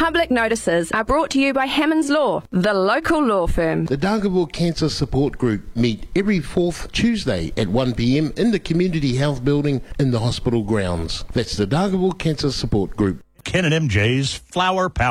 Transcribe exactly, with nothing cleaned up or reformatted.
public notices are brought to you by Hammonds Law, the local law firm. The Dargaville Cancer Support Group meet every fourth Tuesday at one p m in the Community Health Building in the hospital grounds. That's the Dargaville Cancer Support Group. Ken and M J's Flower Power.